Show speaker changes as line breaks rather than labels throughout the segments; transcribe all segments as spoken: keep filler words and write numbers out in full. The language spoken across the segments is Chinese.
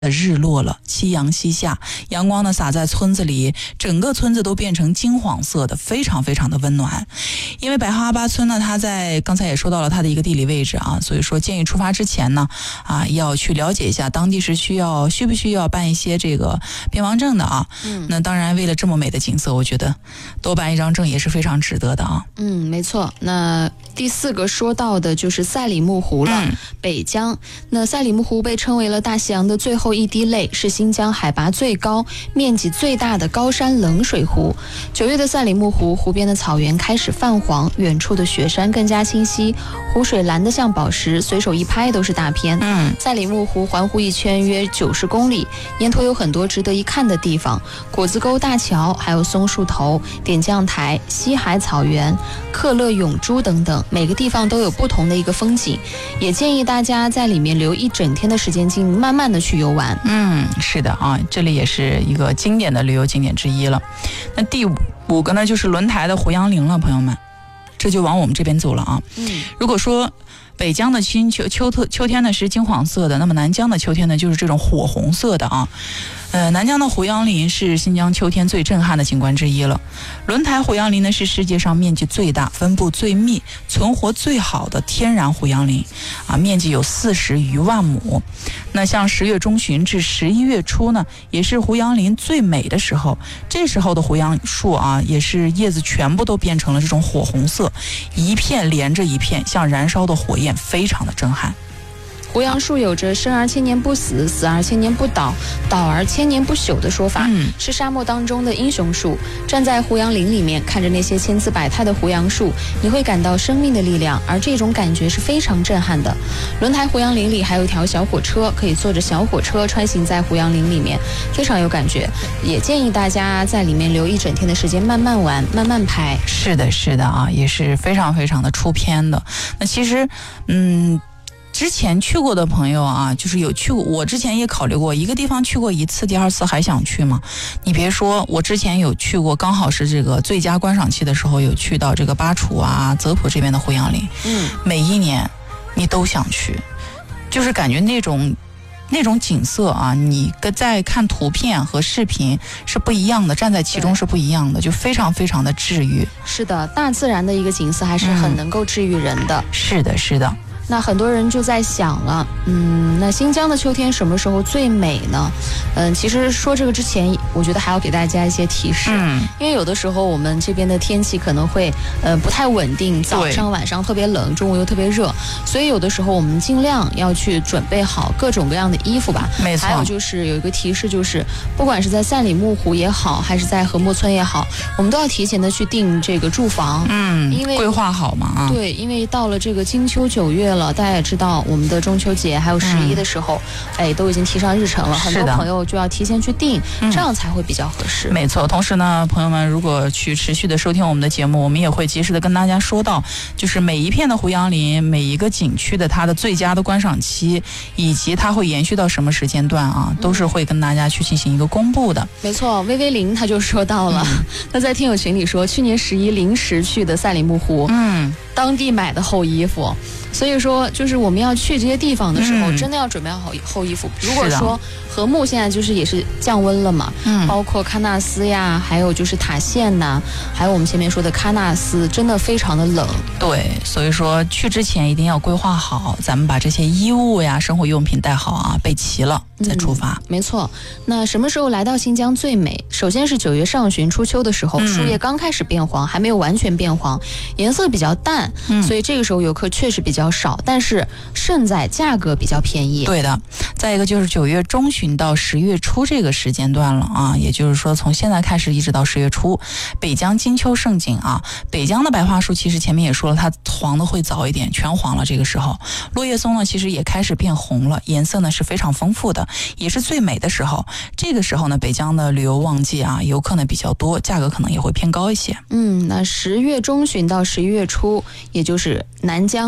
日落了，夕阳西下，阳光呢洒在村子里，整个村子都变成金黄色的，非常非常的温暖。因为百花阿巴村呢，它在刚才也说到了它的一个地理位置啊，所以说建议出发之前呢，啊要去了解一下当地是需要需不需要办一些这个边防证的啊。嗯，那当然为了这么美的景色，我觉得多办一张证也是非常值得的啊。
嗯，没错。那第四个说到的就是赛里木湖了，嗯、北疆。那赛里木湖被称为了大西洋的最后一滴泪，是新疆海拔最高、面积最大的高山冷水湖。九月的赛里木湖，湖边的草原开始泛黄，远处的雪山更加清晰，湖水蓝得像宝石，随手一拍都是大片。嗯，赛里木湖环湖一圈约九十公里，沿途有很多值得一看的地方，果子沟大桥，还有松树头、点将台、西海草原、克勒永珠等等，每个地方都有不同的一个风景，也建议大家在里面留一整天的时间进行慢慢的去游玩。
嗯，是的啊，这里也是一个经典的旅游景点之一了。那第五五个呢，就是轮台的胡杨林了，朋友们，这就往我们这边走了啊。嗯，如果说北疆的新秋秋特秋天呢是金黄色的，那么南疆的秋天呢就是这种火红色的啊。呃，南疆的胡杨林是新疆秋天最震撼的景观之一了。轮台胡杨林呢是世界上面积最大、分布最密、存活最好的天然胡杨林啊，面积有四十余万亩。那像十月中旬至十一月初呢，也是胡杨林最美的时候。这时候的胡杨树啊，也是叶子全部都变成了这种火红色，一片连着一片，像燃烧的火焰，非常的震撼。
胡杨树有着生而千年不死，死而千年不倒，倒而千年不朽的说法，嗯、是沙漠当中的英雄树。站在胡杨林里面，看着那些千姿百态的胡杨树，你会感到生命的力量，而这种感觉是非常震撼的。轮台胡杨林里还有一条小火车，可以坐着小火车穿行在胡杨林里面，非常有感觉。也建议大家在里面留一整天的时间，慢慢玩，慢慢拍。
是的，是的啊，也是非常非常的出片的。那其实，嗯。之前去过的朋友啊，就是有去过，我之前也考虑过，一个地方去过一次，第二次还想去吗？你别说，我之前有去过，刚好是这个最佳观赏期的时候，有去到这个巴楚啊、泽普这边的胡杨林，嗯，每一年你都想去，就是感觉那种那种景色啊，你在看图片和视频是不一样的，站在其中是不一样的，就非常非常的治愈。
是的，大自然的一个景色还是很能够治愈人的。
嗯、是的，是的。
那很多人就在想了，嗯，那新疆的秋天什么时候最美呢？嗯，其实说这个之前，我觉得还要给大家一些提示，嗯，因为有的时候我们这边的天气可能会，呃，不太稳定，早上晚上特别冷，中午又特别热，所以有的时候我们尽量要去准备好各种各样的衣服吧。
没错。
还有就是有一个提示，就是不管是在赛里木湖也好，还是在禾木村也好，我们都要提前的去订这个住房，
嗯，
因为
规划好嘛啊。
对，因为到了这个金秋九月了。大家也知道，我们的中秋节还有十一的时候，嗯、哎，都已经提上日程了，很多朋友就要提前去订，这样才会比较合适。
没错，同时呢，朋友们如果去持续的收听我们的节目，我们也会及时的跟大家说到，就是每一片的胡杨林，每一个景区的它的最佳的观赏期，以及它会延续到什么时间段啊，都是会跟大家去进行一个公布的。
没错，微微林他就说到了，嗯、他在听友群里说，去年十一临时去的赛里木湖，嗯，当地买的厚衣服。所以说，就是我们要去这些地方的时候，嗯、真的要准备好厚衣服。如果说禾木现在就是也是降温了嘛，嗯，包括喀纳斯呀，还有就是塔县呐，还有我们前面说的喀纳斯，真的非常的冷。
对，所以说去之前一定要规划好，咱们把这些衣物呀、生活用品带好啊，备齐了再出发。
嗯、没错。那什么时候来到新疆最美？首先是九月上旬初秋的时候，嗯、树叶刚开始变黄，还没有完全变黄，颜色比较淡，嗯、所以这个时候游客确实比较少，但是胜在价格比较便宜。
对的。再一个就是九月中旬到十月初这个时间段了啊，也就是说从现在开始一直到十月初，北疆金秋盛景啊。北疆的白桦树其实前面也说了，它黄的会早一点，全黄了。这个时候落叶松呢其实也开始变红了，颜色呢是非常丰富的，也是最美的时候。这个时候呢，北疆的旅游旺季啊，游客呢比较多，价格可能也会偏高一些。
嗯，那十月中旬到十一月初，也就是南疆喀什地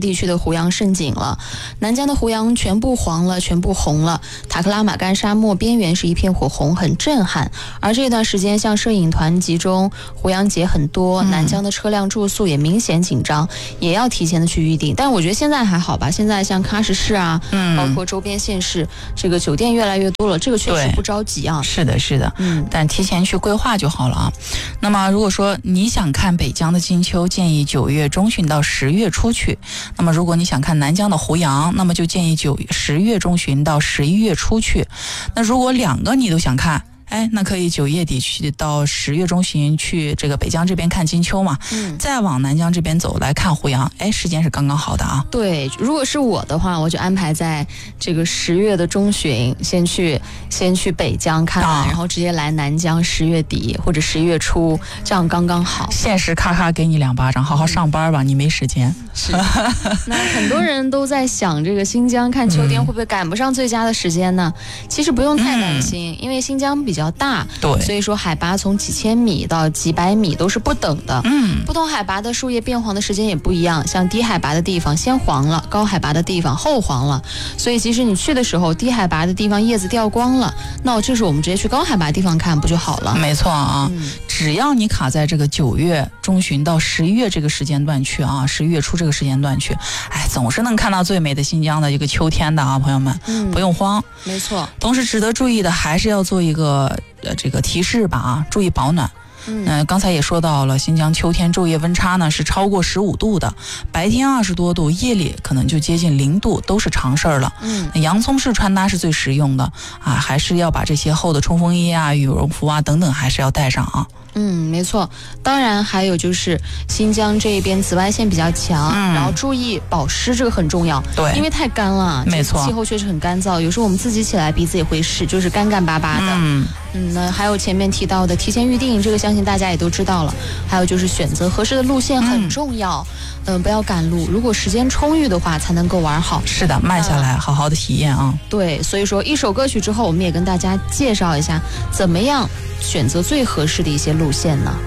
地区的胡杨盛景了。南疆的胡杨全部黄了，全部红了。塔克拉玛干沙漠边缘是一片火红，很震撼。而这段时间，像摄影团集中，胡杨节很多，嗯、南疆的车辆住宿也明显紧张，也要提前的去预定。但我觉得现在还好吧，现在像喀什市啊，嗯、包括周边县市，这个酒店越来越多了，这个确实不着急啊。
是的，是的，嗯，但提前去规划就好了啊。那么，如果说你想看北疆的金秋，建议九月中旬到十月初去；那么，如果你想看南疆的胡杨，那么就建议九十月中旬到十一月初去。那如果两个你都想看，哎，那可以九月底去到十月中旬去这个北疆这边看金秋嘛，嗯，再往南疆这边走来看胡杨，哎，时间是刚刚好的啊。
对，如果是我的话，我就安排在这个十月的中旬，先去先去北疆看完，啊、然后直接来南疆十月底或者十一月初，这样刚刚好。
现实咔咔给你两巴掌，好好上班吧，嗯、你没时间。
是，那很多人都在想，这个新疆看秋天会不会赶不上最佳的时间呢？嗯、其实不用太担心，嗯、因为新疆比较大，
对，
所以说海拔从几千米到几百米都是不等的。嗯，不同海拔的树叶变黄的时间也不一样，像低海拔的地方先黄了，高海拔的地方后黄了。所以即使你去的时候，低海拔的地方叶子掉光了，那这时候我们直接去高海拔地方看不就好了？
没错啊，嗯、只要你卡在这个九月中旬到十一月这个时间段去啊，十一月初这个时间段去，哎，总是能看到最美的新疆的一个秋天的啊，朋友们，嗯、不用慌。
没错。
同时值得注意的还是要做一个呃这个提示吧啊，注意保暖。嗯、呃，刚才也说到了，新疆秋天昼夜温差呢是超过十五度的，白天二十多度，夜里可能就接近零度，都是常事儿了。嗯，洋葱式穿搭是最实用的啊，还是要把这些厚的冲锋衣啊、羽绒服啊等等，还是要带上啊。
嗯，没错。当然还有就是新疆这边紫外线比较强，嗯、然后注意保湿，这个很重要。
对，
因为太干了，
没错，
气候确实很干燥，有时候我们自己起来鼻子也会湿，就是干干巴巴的。嗯嗯，那还有前面提到的提前预定，这个相信大家也都知道了。还有就是选择合适的路线很重要，嗯、呃，不要赶路，如果时间充裕的话才能够玩好。
是的，慢下来，呃、好好的体验啊。
对，所以说一首歌曲之后，我们也跟大家介绍一下怎么样选择最合适的一些路线呢？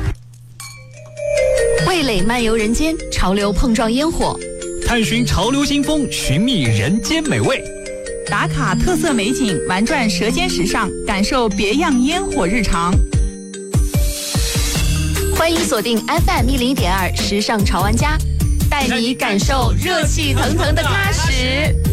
味蕾漫游人间，潮流碰撞烟火，
探寻潮流新风，寻觅人间美味，
打卡特色美景，玩转舌尖时尚，感受别样烟火日常。
欢迎锁定 F M 一零点二时尚潮玩家，带你感受热气腾腾的喀什。